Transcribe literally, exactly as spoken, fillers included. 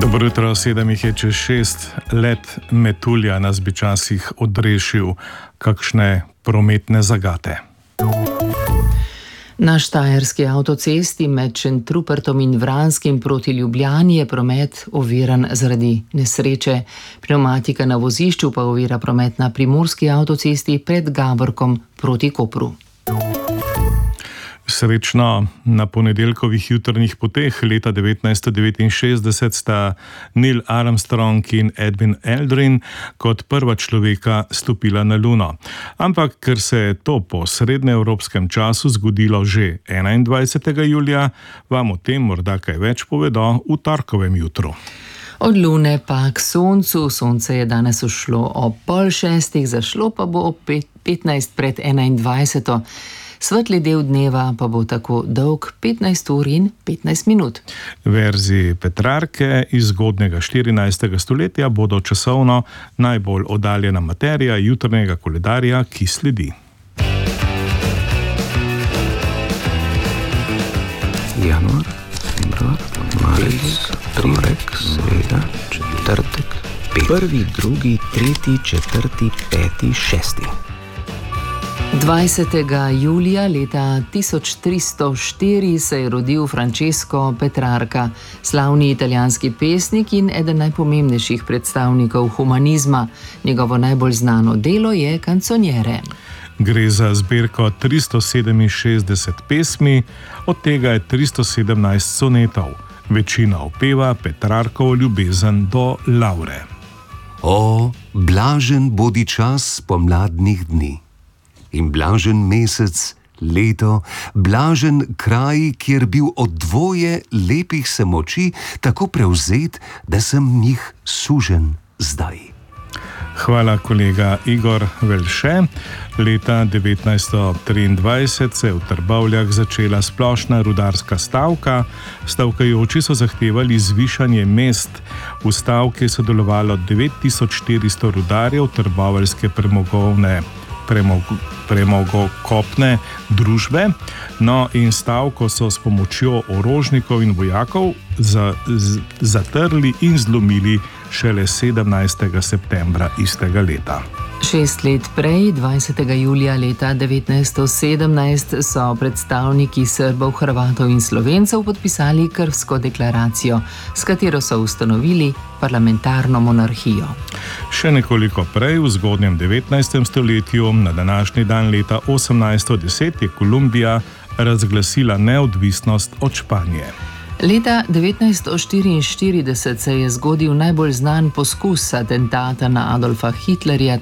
Dobro jutro, sedem jih je čez šest. Let metulja nas bi časih odrešil kakšne prometne zagate. Na štajerski avtocesti med Šentrupertom in Vranskim proti Ljubljani je promet oviran zaradi nesreče. Pnevmatika na vozišču pa ovira promet na primorski avtocesti pred Gaborkom proti Kopru. Srečno, na ponedeljkovih jutrnjih poteh leta devetnajststo devetinšestdeset sta Neil Armstrong in Edwin Aldrin kot prva človeka stopila na Luno. Ampak ker se je to po srednjeevropskem času zgodilo že enaindvajsetega julija, vam o tem morda kaj več povedo v torkovem jutru. Od Lune pa k Soncu. Sonce je danes ušlo ob pol šestih, zašlo pa bo ob petnajst pred enaindvajseto. Svetli del dneva pa bo tako dolg petnajst ur in petnajst minut. Verziji Petrarke iz zgodnjega štirinajstega stoletja bodo časovno najbolj oddaljena materija jutrnjega koledarja, ki sledi. Januar, februar, marec, torek, sreda, četrtek, pet. Prvi, drugi, tretji, četrti, peti, šesti. dvajsetega julija leta tisoč tristo štiri se je rodil Francesco Petrarca, slavni italijanski pesnik in eden najpomembnejših predstavnikov humanizma. Njegovo najbolj znano delo je Canzoniere. Gre za zbirko tristo sedeminšestdeset pesmi, od tega je tristo sedemnajst sonetov. Večina opeva Petrarkovo ljubezen do Laure. O, blažen bodi čas pomladnih dni. In blažen mesec, leto, blažen kraj, kjer bil od dvoje lepih se moči tako prevzet, da sem njih sužen zdaj. Hvala, kolega Igor Velše. Leta devetnajststo triindvajset se je v Trbovljah začela splošna rudarska stavka. Stavkajoči so zahtevali zvišanje mest. V stavki je sodelovalo devet tisoč štiristo rudarjev trboveljske premogovne Premog, premogokopne družbe. No in stavko so s pomočjo orožnikov in vojakov za, z, zatrli in zlomili šele sedemnajstega septembra istega leta. Šest let prej, dvajsetega julija leta devetnajststo sedemnajst, so predstavniki Srbov, Hrvatov in Slovencev podpisali Krfsko deklaracijo, s katero so ustanovili parlamentarno monarhijo. Še nekoliko prej, v zgodnjem devetnajstem stoletju, na današnji dan leta osemnajststo deset, je Kolumbija razglasila neodvisnost od Španije. Leta devetnajststo štiriinštirideset se je zgodil najbolj znan poskus atentata na Adolfa Hitlerja,